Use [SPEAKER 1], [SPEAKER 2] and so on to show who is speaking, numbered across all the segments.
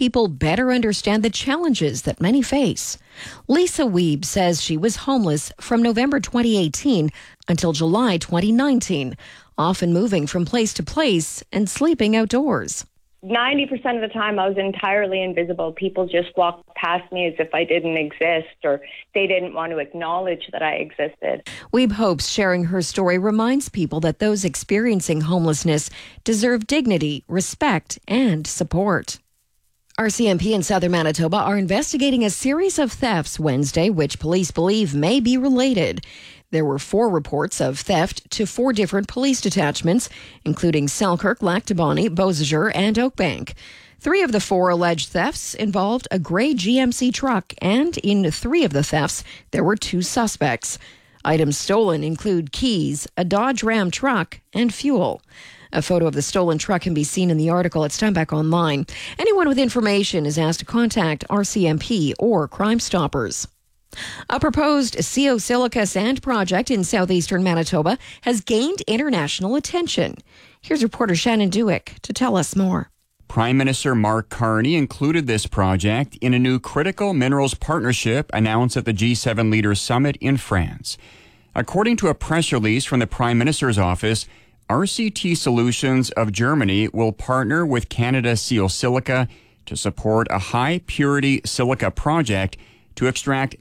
[SPEAKER 1] people better understand the challenges that many face. Lisa Wiebe says she was homeless from November 2018 until July 2019, often moving from place to place and sleeping outdoors.
[SPEAKER 2] 90% of the time I was entirely invisible. People just walked past me as if I didn't exist, or they didn't want to acknowledge that I existed.
[SPEAKER 1] Wiebe hopes sharing her story reminds people that those experiencing homelessness deserve dignity, respect, and support. RCMP in southern Manitoba are investigating a series of thefts Wednesday, which police believe may be related. There were 4 reports of theft to 4 different police detachments, including Selkirk, Lac du Bonnet, Beausejour, and Oakbank. 3 of the 4 alleged thefts involved a gray GMC truck, and in 3 of the thefts, there were 2 suspects. Items stolen include keys, a Dodge Ram truck, and fuel. A photo of the stolen truck can be seen in the article at Steinbach Online. Anyone with information is asked to contact RCMP or Crime Stoppers. A proposed CO Silica sand project in southeastern Manitoba has gained international attention. Here's reporter Shannon Dewick to tell us more.
[SPEAKER 3] Prime Minister Mark Carney included this project in a new critical minerals partnership announced at the G7 Leaders Summit in France. According to a press release from the Prime Minister's office, RCT Solutions of Germany will partner with Canada CO Silica to support a high-purity silica project to extract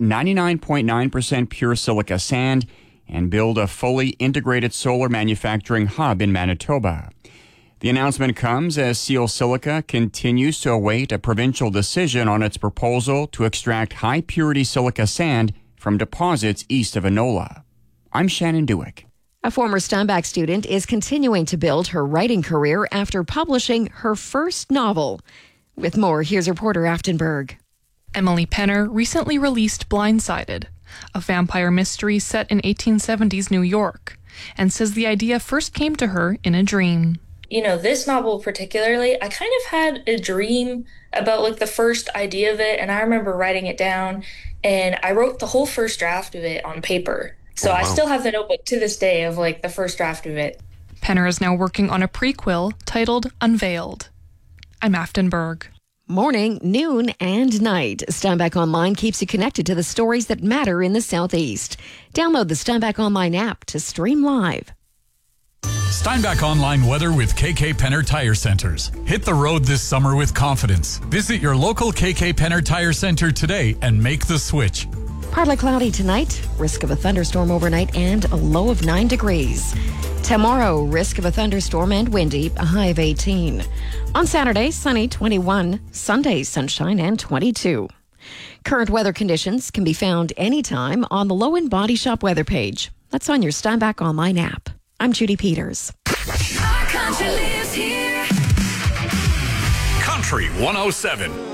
[SPEAKER 3] 99.9% pure silica sand and build a fully integrated solar manufacturing hub in Manitoba. The announcement comes as CO Silica continues to await a provincial decision on its proposal to extract high-purity silica sand from deposits east of Enola. I'm Shannon Dewick.
[SPEAKER 1] A former Steinbach student is continuing to build her writing career after publishing her first novel. With more, here's reporter Aftenberg.
[SPEAKER 4] Emily Penner recently released Blindsided, a vampire mystery set in 1870s New York, and says the idea first came to her in a dream.
[SPEAKER 5] This novel particularly, I kind of had a dream about the first idea of it, and I remember writing it down, and I wrote the whole first draft of it on paper. So I still have the notebook to this day of the first draft of it.
[SPEAKER 4] Penner is now working on a prequel titled Unveiled. I'm Aftenberg.
[SPEAKER 1] Morning, noon, and night. Steinbach Online keeps you connected to the stories that matter in the Southeast. Download the Steinbach Online app to stream live.
[SPEAKER 6] Steinbach Online weather with KK Penner Tire Centers. Hit the road this summer with confidence. Visit your local KK Penner Tire Center today and make the switch.
[SPEAKER 1] Partly cloudy tonight, risk of a thunderstorm overnight, and a low of 9 degrees. Tomorrow, risk of a thunderstorm and windy, a high of 18. On Saturday, sunny, 21. Sunday, sunshine, and 22. Current weather conditions can be found anytime on the Low End Body Shop weather page. That's on your Steinbach Online app. I'm Judy Peters.
[SPEAKER 7] Our country lives here.
[SPEAKER 6] Country 107.